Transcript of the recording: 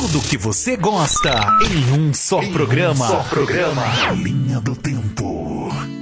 Tudo que você gosta em um só programa. Linha do Tempo.